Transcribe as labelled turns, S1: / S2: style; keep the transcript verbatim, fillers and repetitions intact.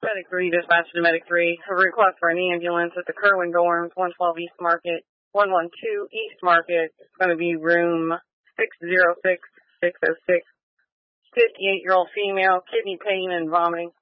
S1: Medic three, dispatch to Medic three. A request for an ambulance at the Kerwin Dorms, one twelve East Market, one twelve East Market. It's going to be room six oh six, six oh six. fifty-eight-year-old female, kidney pain and vomiting.